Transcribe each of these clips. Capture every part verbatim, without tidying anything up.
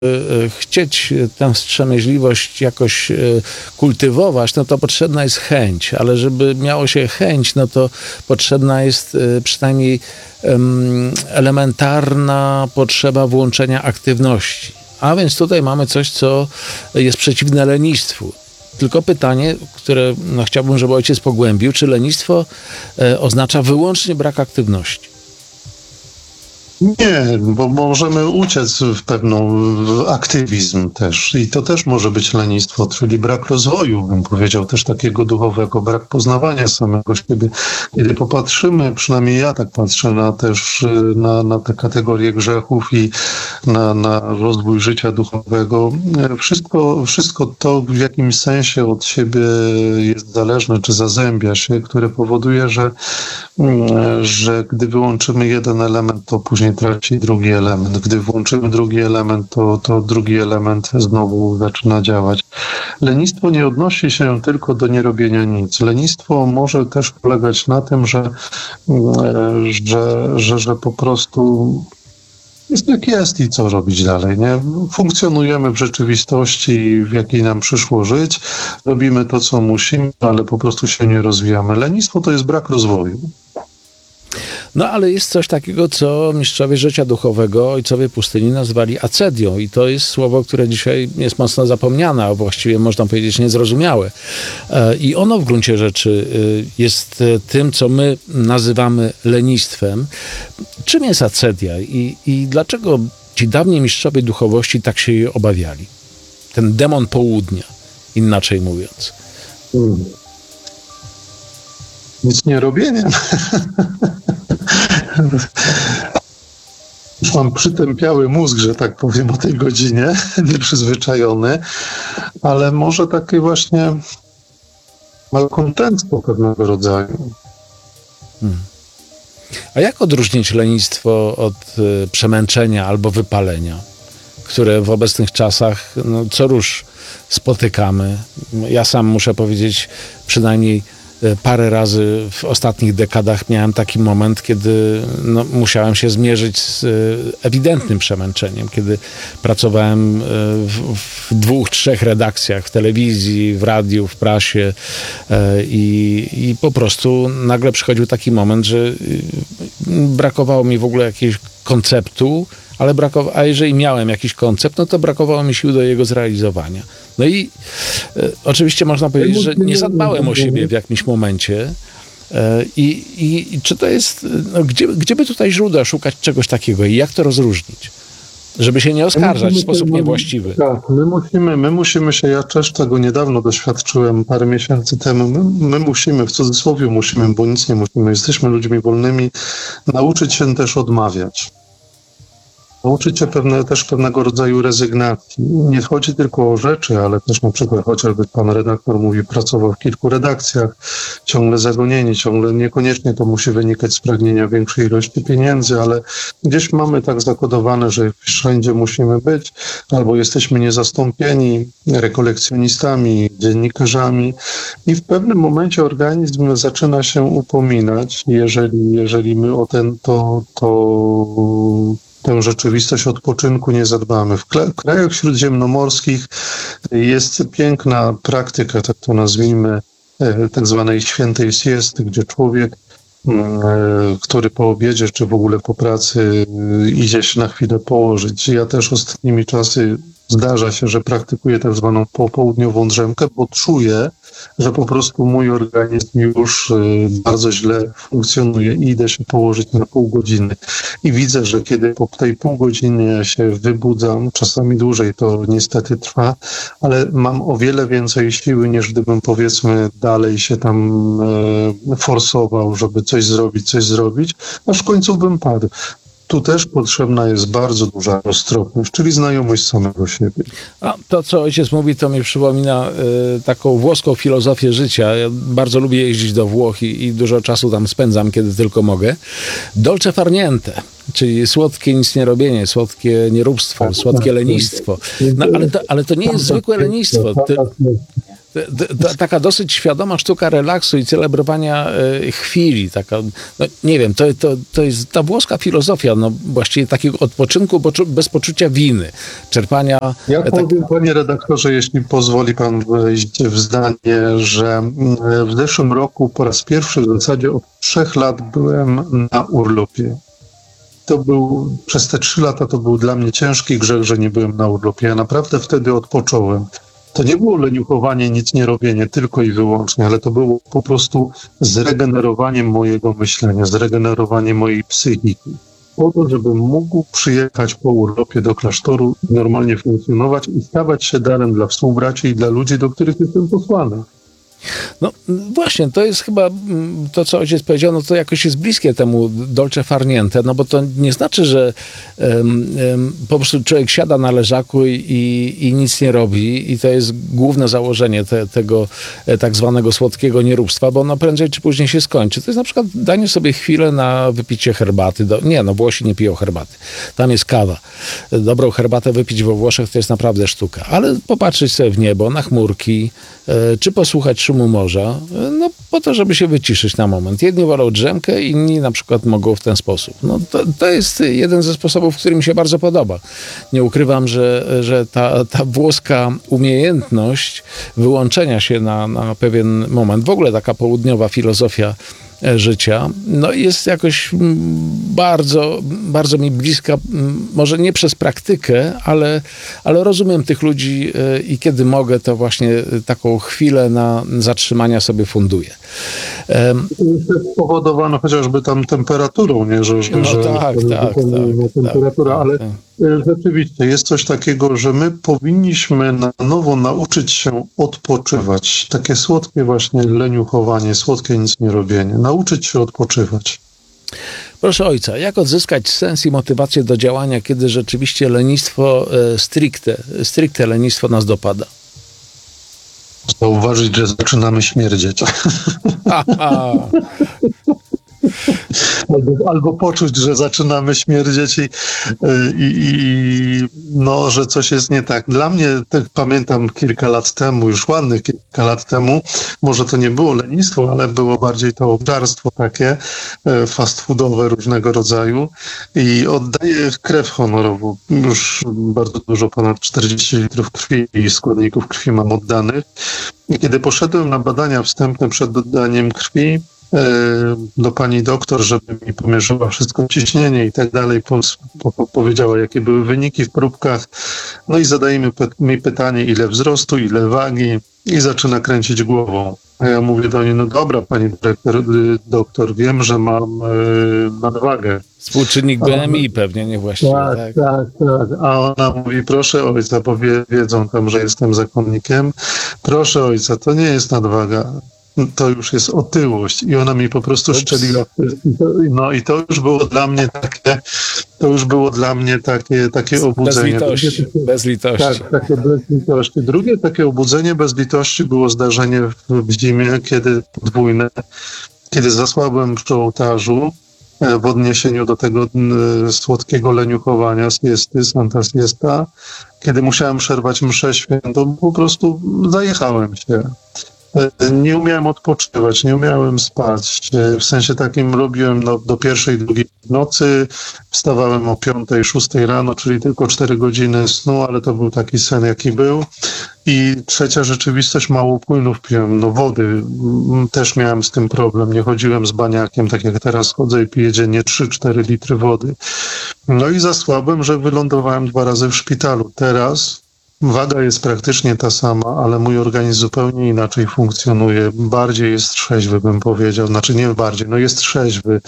chcieć tę wstrzemięźliwość jakoś kultywować, no to potrzebna jest chęć, ale żeby miało się chęć, no to potrzebna jest przynajmniej elementarna potrzeba włączenia aktywności. A więc tutaj mamy coś, co jest przeciwne lenistwu. Tylko pytanie, które no, chciałbym, żeby ojciec pogłębił, czy lenistwo e, oznacza wyłącznie brak aktywności? Nie, bo możemy uciec w pewną w aktywizm też i to też może być lenistwo, czyli brak rozwoju, bym powiedział, też takiego duchowego, brak poznawania samego siebie. Kiedy popatrzymy, przynajmniej ja tak patrzę na też na, na te kategorie grzechów i na, na rozwój życia duchowego, wszystko, wszystko to w jakimś sensie od siebie jest zależne, czy zazębia się, które powoduje, że, że gdy wyłączymy jeden element, to później traci drugi element. Gdy włączymy drugi element, to, to drugi element znowu zaczyna działać. Lenistwo nie odnosi się tylko do nierobienia nic. Lenistwo może też polegać na tym, że, że, że, że po prostu jest jak jest i co robić dalej, nie? Funkcjonujemy w rzeczywistości, w jakiej nam przyszło żyć, robimy to, co musimy, ale po prostu się nie rozwijamy. Lenistwo to jest brak rozwoju. No ale jest coś takiego, co mistrzowie życia duchowego, ojcowie pustyni nazwali acedią i to jest słowo, które dzisiaj jest mocno zapomniane, a właściwie można powiedzieć niezrozumiałe. I ono w gruncie rzeczy jest tym, co my nazywamy lenistwem. Czym jest acedia i, i dlaczego ci dawni mistrzowie duchowości tak się jej obawiali? Ten demon południa, inaczej mówiąc. Hmm. Nic nie robieniem. Już mam przytępiały mózg, że tak powiem, o tej godzinie, nieprzyzwyczajony, ale może takie właśnie malkontentstwo pewnego rodzaju. Hmm. A jak odróżnić lenistwo od y, przemęczenia albo wypalenia, które w obecnych czasach no, co rusz spotykamy? Ja sam muszę powiedzieć, przynajmniej parę razy w ostatnich dekadach miałem taki moment, kiedy no, musiałem się zmierzyć z ewidentnym przemęczeniem, kiedy pracowałem w, w dwóch, trzech redakcjach, w telewizji, w radiu, w prasie i, i po prostu nagle przychodził taki moment, że brakowało mi w ogóle jakiegoś konceptu, ale brakowało, a jeżeli miałem jakiś koncept, no to brakowało mi sił do jego zrealizowania. No i e, oczywiście można powiedzieć, że nie zadbałem o siebie w jakimś momencie. E, i, i, I czy to jest, no, gdzie, gdzie by tutaj źródła szukać czegoś takiego i jak to rozróżnić? Żeby się nie oskarżać w sposób niewłaściwy. Tak, my musimy, my musimy się, ja też tego niedawno doświadczyłem, parę miesięcy temu, my, my musimy, w cudzysłowie musimy, bo nic nie musimy, jesteśmy ludźmi wolnymi, nauczyć się też odmawiać. Nauczyć się pewne, też pewnego rodzaju rezygnacji. Nie chodzi tylko o rzeczy, ale też na przykład chociażby pan redaktor mówi, pracował w kilku redakcjach, ciągle zagonieni, ciągle niekoniecznie to musi wynikać z pragnienia większej ilości pieniędzy, ale gdzieś mamy tak zakodowane, że wszędzie musimy być, albo jesteśmy niezastąpieni rekolekcjonistami, dziennikarzami i w pewnym momencie organizm zaczyna się upominać, jeżeli, jeżeli my o ten, to, to tę rzeczywistość odpoczynku nie zadbamy. W krajach śródziemnomorskich jest piękna praktyka, tak to nazwijmy, tak zwanej świętej siesty, gdzie człowiek, który po obiedzie czy w ogóle po pracy idzie się na chwilę położyć. Ja też ostatnimi czasy zdarza się, że praktykuję tak zwaną popołudniową drzemkę, bo czuję, że po prostu mój organizm już bardzo źle funkcjonuje i idę się położyć na pół godziny. I widzę, że kiedy po tej pół godziny ja się wybudzam, czasami dłużej to niestety trwa, ale mam o wiele więcej siły, niż gdybym powiedzmy dalej się tam e, forsował, żeby coś zrobić, coś zrobić, aż w końcu bym padł. Tu też potrzebna jest bardzo duża roztropność, czyli znajomość samego siebie. A to, co ojciec mówi, to mi przypomina y, taką włoską filozofię życia. Ja bardzo lubię jeździć do Włoch i, i dużo czasu tam spędzam, kiedy tylko mogę. Dolce far niente, czyli słodkie nic nie robienie, słodkie nieróbstwo, słodkie lenistwo. No ale to, ale to nie jest zwykłe lenistwo. Ty, t- t- taka dosyć świadoma sztuka relaksu i celebrowania e, chwili. Taka, no, nie wiem, to, to, to jest ta włoska filozofia, no właściwie takiego odpoczynku poczu- bez poczucia winy, czerpania... Ja e, tak, powiem, panie redaktorze, jeśli pozwoli pan wejść w zdanie, że mm, w zeszłym roku po raz pierwszy w zasadzie od trzech lat byłem na urlopie. To był, przez te trzy lata to był dla mnie ciężki grzech, że nie byłem na urlopie. Ja naprawdę wtedy odpocząłem. To nie było leniuchowanie, nic nie robienie, tylko i wyłącznie, ale to było po prostu zregenerowanie mojego myślenia, zregenerowanie mojej psychiki. Po to, żebym mógł przyjechać po urlopie do klasztoru, normalnie funkcjonować i stawać się darem dla współbraci i dla ludzi, do których jestem posłany. No właśnie, to jest chyba mm, to, co ojciec powiedział, no to jakoś jest bliskie temu dolce far niente, no bo to nie znaczy, że um, um, po prostu człowiek siada na leżaku i, i, i nic nie robi i to jest główne założenie te, tego e, tak zwanego słodkiego nieróbstwa, bo ono prędzej czy później się skończy. To jest na przykład danie sobie chwilę na wypicie herbaty. Do, nie, no Włosi nie piją herbaty. Tam jest kawa. Dobrą herbatę wypić we Włoszech to jest naprawdę sztuka. Ale popatrzeć sobie w niebo, na chmurki, e, czy posłuchać szumu morza, no po to, żeby się wyciszyć na moment. Jedni wolą drzemkę, inni na przykład mogą w ten sposób. No to, to jest jeden ze sposobów, który mi się bardzo podoba. Nie ukrywam, że, że ta, ta włoska umiejętność wyłączenia się na, na pewien moment, w ogóle taka południowa filozofia życia, no jest jakoś bardzo, bardzo mi bliska, może nie przez praktykę, ale, ale rozumiem tych ludzi i kiedy mogę, to właśnie taką chwilę na zatrzymania sobie funduję. To jest spowodowane chociażby tam temperaturą, nie? Że, że, No że, tak, że tak, tak, temperatura, tak, ale tak. rzeczywiście jest coś takiego, że my powinniśmy na nowo nauczyć się odpoczywać. Takie słodkie właśnie leniuchowanie, słodkie nic nie robienie. Nauczyć się odpoczywać. Proszę ojca, jak odzyskać sens i motywację do działania, kiedy rzeczywiście lenistwo e, stricte, stricte lenistwo nas dopada? Zauważyć, że zaczynamy śmierdzieć. Aha. Albo, albo poczuć, że zaczynamy śmierdzieć i, i, i no, że coś jest nie tak. Dla mnie, tak pamiętam kilka lat temu, już ładnych kilka lat temu, może to nie było lenistwo, ale było bardziej to obżarstwo takie e, fast foodowe różnego rodzaju i oddaję krew honorową. Już bardzo dużo, ponad czterdzieści litrów krwi i składników krwi mam oddanych. I kiedy poszedłem na badania wstępne przed oddaniem krwi, do pani doktor, żeby mi pomierzyła wszystko ciśnienie i tak dalej, po, po, powiedziała, jakie były wyniki w próbkach. No i zadajemy mi pytanie, ile wzrostu, ile wagi i zaczyna kręcić głową. A ja mówię do niej, no dobra, pani dyrektor, doktor, wiem, że mam yy, nadwagę. Współczynnik B M I pewnie niewłaściwy. Tak, Tak, tak, tak. A ona mówi, proszę ojca, bo wie, wiedzą tam, że jestem zakonnikiem. Proszę ojca, to nie jest nadwaga. To już jest otyłość i ona mi po prostu Ups. szczeliła. No i to już było dla mnie takie, to już było dla mnie takie, takie Bez obudzenie. litości. Drugie, Bez litości. tak, takie bez litości. Drugie takie obudzenie bez litości było zdarzenie w, w zimie, kiedy podwójne, kiedy zasłabłem przy ołtarzu e, w odniesieniu do tego e, słodkiego leniuchowania, siesty, santa siesta, kiedy musiałem przerwać mszę świętą, po prostu zajechałem się. Nie umiałem odpoczywać, nie umiałem spać. W sensie takim robiłem no, do pierwszej, drugiej nocy, wstawałem o piątej, szóstej rano, czyli tylko cztery godziny snu, ale to był taki sen, jaki był. I trzecia rzeczywistość, mało płynów piłem, no wody. Też miałem z tym problem, nie chodziłem z baniakiem, tak jak teraz chodzę i piję dziennie trzy cztery litry wody. No i zasłabłem, że wylądowałem dwa razy w szpitalu. Teraz waga jest praktycznie ta sama, ale mój organizm zupełnie inaczej funkcjonuje. Bardziej jest trzeźwy, bym powiedział. Znaczy nie bardziej, no jest trzeźwy.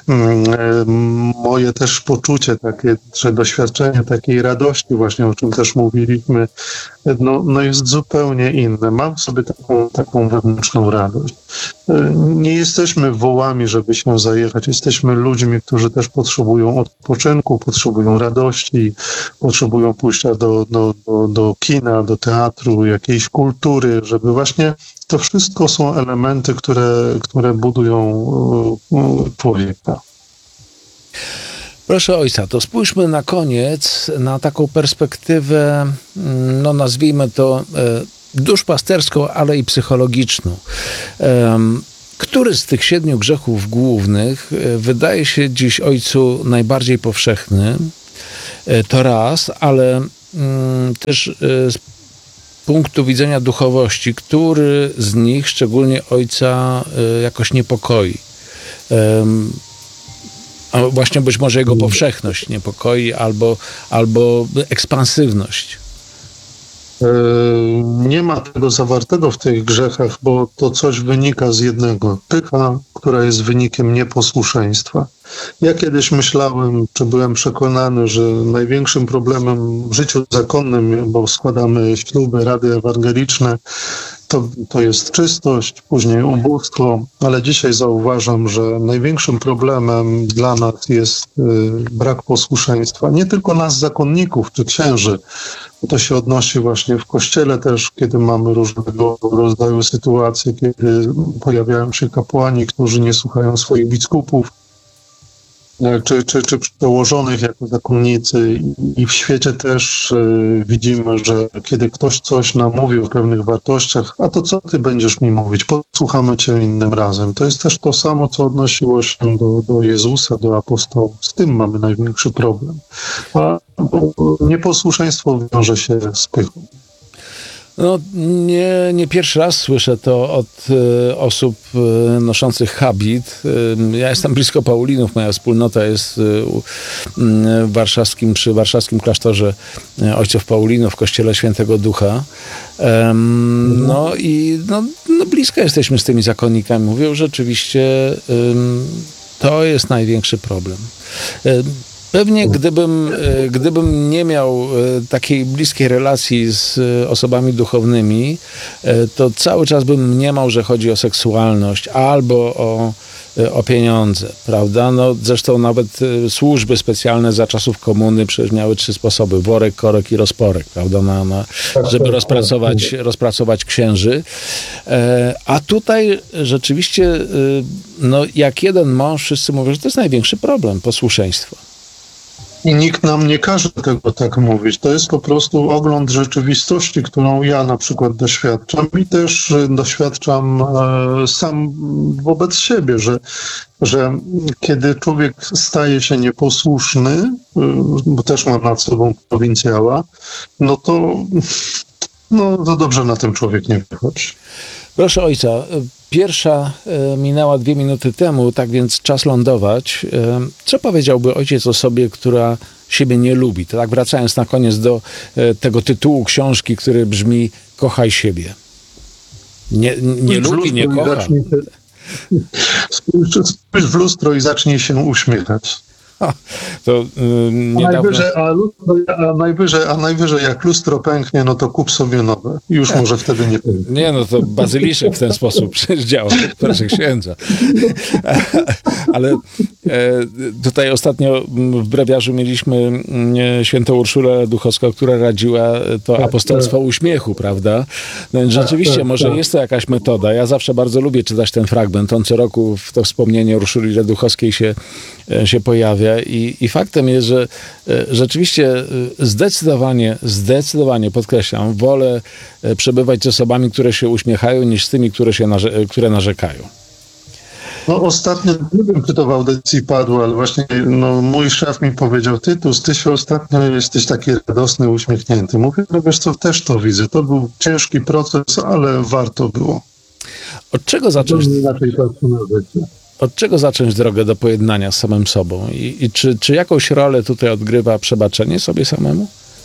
Moje też poczucie takie, że doświadczenie takiej radości właśnie, o czym też mówiliśmy, no, no jest zupełnie inne. Mam sobie taką, taką wewnętrzną radość. Nie jesteśmy wołami, żeby się zajechać. Jesteśmy ludźmi, którzy też potrzebują odpoczynku, potrzebują radości, potrzebują pójścia do, do, do, do kina, do teatru, jakiejś kultury, żeby właśnie to wszystko są elementy, które, które budują człowieka. Proszę ojca, to spójrzmy na koniec na taką perspektywę, no nazwijmy to duszpasterską, ale i psychologiczną. Który z tych siedmiu grzechów głównych wydaje się dziś ojcu najbardziej powszechny? To raz, ale też z punktu widzenia duchowości, który z nich szczególnie ojca jakoś niepokoi? A właśnie być może jego powszechność niepokoi albo, albo ekspansywność. Nie ma tego zawartego w tych grzechach, bo to coś wynika z jednego. Pycha, która jest wynikiem nieposłuszeństwa. Ja kiedyś myślałem, czy byłem przekonany, że największym problemem w życiu zakonnym, bo składamy śluby, rady ewangeliczne, to, to jest czystość, później ubóstwo, ale dzisiaj zauważam, że największym problemem dla nas jest y, brak posłuszeństwa. Nie tylko nas, zakonników czy księży. To się odnosi właśnie w Kościele też, kiedy mamy różnego rodzaju sytuacje, kiedy pojawiają się kapłani, którzy nie słuchają swoich biskupów, czy, czy, czy przełożonych jako zakonnicy. I w świecie też y, widzimy, że kiedy ktoś coś nam mówi o pewnych wartościach, a to co ty będziesz mi mówić? Posłuchamy cię innym razem. To jest też to samo, co odnosiło się do, do Jezusa, do apostołów. Z tym mamy największy problem. A nieposłuszeństwo wiąże się z pychą. No, nie, nie pierwszy raz słyszę to od y, osób y, noszących habit. Y, ja jestem blisko Paulinów, moja wspólnota jest y, y, warszawskim, przy warszawskim klasztorze y, ojców Paulinów w Kościele Świętego Ducha. Um, no i no, no blisko jesteśmy z tymi zakonnikami. Mówią, że rzeczywiście y, to jest największy problem. Y, Pewnie gdybym, gdybym nie miał takiej bliskiej relacji z osobami duchownymi, to cały czas bym mniemał, że chodzi o seksualność albo o, o pieniądze, prawda? No, zresztą nawet służby specjalne za czasów komuny przecież miały trzy sposoby: worek, korek i rozporek, prawda? Na, na, żeby rozpracować, rozpracować księży. A tutaj rzeczywiście, no, jak jeden mąż, wszyscy mówią, że to jest największy problem, posłuszeństwo. I nikt nam nie każe tego tak mówić. To jest po prostu ogląd rzeczywistości, którą ja na przykład doświadczam i też doświadczam e, sam wobec siebie, że, że kiedy człowiek staje się nieposłuszny, e, bo też mam nad sobą prowincjała, no to, no to dobrze na tym człowiek nie wychodzi. Proszę ojca, pierwsza minęła dwie minuty temu, tak więc czas lądować. Co powiedziałby ojciec osobie, która siebie nie lubi? To tak wracając na koniec do tego tytułu książki, który brzmi „Kochaj siebie”. Nie, nie lubi, nie kocha. Spójrz w lustro i zacznij się uśmiechać. Ha, to yy, niedawno... a, najwyżej, a, lustro, a, najwyżej, a najwyżej jak lustro pęknie, no to kup sobie nowe. I już może wtedy nie pęknie. Nie, no to bazyliszek w ten sposób przecież działa, proszę księdza. Ale e, tutaj ostatnio w brewiarzu mieliśmy e, świętą Urszulę Duchowską, która radziła to apostolstwo uśmiechu, prawda? No więc rzeczywiście, może jest to jakaś metoda. Ja zawsze bardzo lubię czytać ten fragment. On co roku w to wspomnienie Urszuli Duchowskiej się, się pojawia. I, I faktem jest, że rzeczywiście zdecydowanie, zdecydowanie podkreślam, wolę przebywać z osobami, które się uśmiechają, niż z tymi, które, się narze- które narzekają. No ostatnio, nie wiem, czy to w audycji padło, ale właśnie no, mój szef mi powiedział: Tytus, ty się ostatnio jesteś taki radosny, uśmiechnięty. Mówię, no wiesz co, też to widzę. To był ciężki proces, ale warto było. Od czego zacząć? Inaczej patrzę na życie. Od czego zacząć drogę do pojednania z samym sobą? I, i czy, czy jakąś rolę tutaj odgrywa przebaczenie sobie samemu?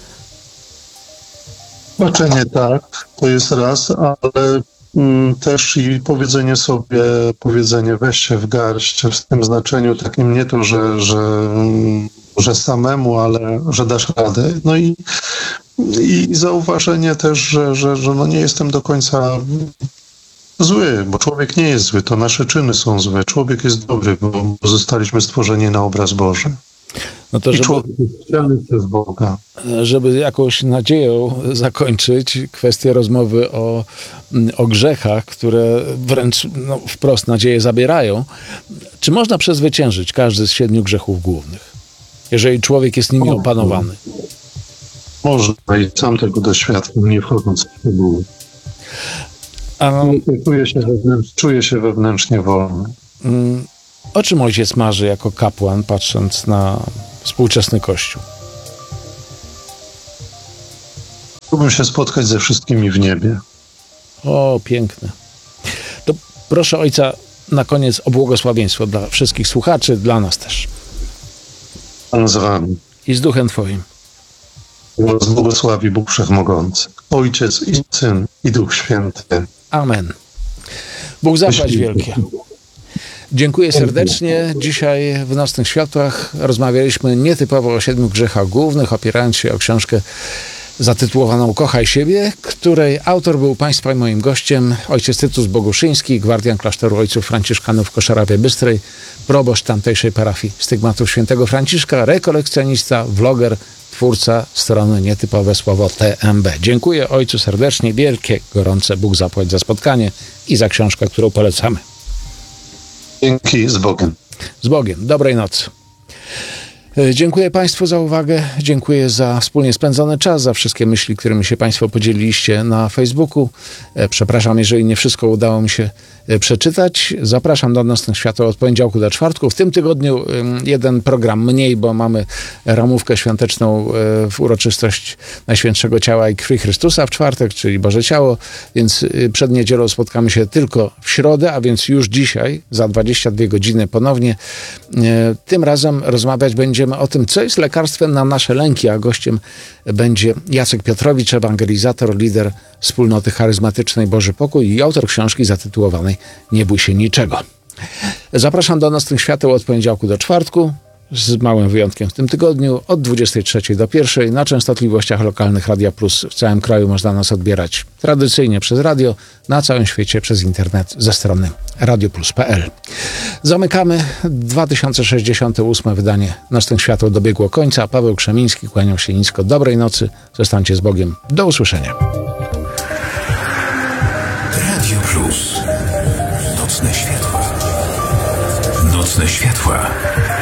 Przebaczenie tak, to jest raz, ale mm, też i powiedzenie sobie, powiedzenie weź się w garść, w tym znaczeniu takim nie to, że, że, że samemu, ale że dasz radę. No i, i zauważenie też, że, że, że no nie jestem do końca zły, bo człowiek nie jest zły, to nasze czyny są złe. Człowiek jest dobry, bo zostaliśmy stworzeni na obraz Boży. No to, I żeby, człowiek jest chciany przez Boga. Żeby jakąś nadzieją zakończyć kwestię rozmowy o, o grzechach, które wręcz no, wprost nadzieję zabierają, czy można przezwyciężyć każdy z siedmiu grzechów głównych, jeżeli człowiek jest nimi opanowany? Można i sam tego doświadczam, nie wchodząc w szczegóły. A, Czuję się, wewnętrz, czuję się wewnętrznie wolny. mm, o czym ojciec marzy jako kapłan, patrząc na współczesny Kościół? Chciałbym się spotkać ze wszystkimi w niebie. O, piękne. To proszę ojca na koniec o błogosławieństwo dla wszystkich słuchaczy, dla nas też. Pan z wami. I z duchem Twoim. Was błogosławi Bóg Wszechmogący, Ojciec i Syn i Duch Święty. Amen. Bóg zapłać wielkie. Dziękuję serdecznie. Dzisiaj w Nocnych Światłach rozmawialiśmy nietypowo o siedmiu grzechach głównych, opierając się o książkę zatytułowaną Kochaj siebie, której autor był Państwa i moim gościem ojciec Tytus Boguszyński, gwardian klasztoru ojców franciszkanów w Koszarawie Bystrej, proboszcz tamtejszej parafii Stygmatów Świętego Franciszka, rekolekcjonista, vloger, twórca strony Nietypowe Słowo T M B. Dziękuję ojcu serdecznie, wielkie, gorące Bóg zapłać za spotkanie i za książkę, którą polecamy. Dzięki, z Bogiem. Z Bogiem. Dobrej nocy. Dziękuję Państwu za uwagę, dziękuję za wspólnie spędzony czas, za wszystkie myśli, którymi się Państwo podzieliliście na Facebooku. Przepraszam, jeżeli nie wszystko udało mi się przeczytać. Zapraszam do Nocnych Światła od poniedziałku do czwartku. W tym tygodniu jeden program mniej, bo mamy ramówkę świąteczną w uroczystość Najświętszego Ciała i Krwi Chrystusa w czwartek, czyli Boże Ciało, więc przed niedzielą spotkamy się tylko w środę, a więc już dzisiaj, za dwadzieścia dwie godziny ponownie. Tym razem rozmawiać będziemy o tym, co jest lekarstwem na nasze lęki, a gościem będzie Jacek Piotrowicz, ewangelizator, lider wspólnoty charyzmatycznej Boży Pokój i autor książki zatytułowanej Nie bój się niczego. Zapraszam do Nocnych Świateł od poniedziałku do czwartku, z małym wyjątkiem w tym tygodniu, od dwudziestej trzeciej do pierwszej na częstotliwościach lokalnych Radia Plus. W całym kraju można nas odbierać tradycyjnie przez radio, na całym świecie przez internet ze strony radioplus kropka p l. Zamykamy dwa tysiące sześćdziesiąte ósme wydanie Nocnych Świateł dobiegło końca. Paweł Krzemiński, kłaniał się nisko. Dobrej nocy, zostańcie z Bogiem. Do usłyszenia. Radio Plus. Nocne światła. Nocne światła.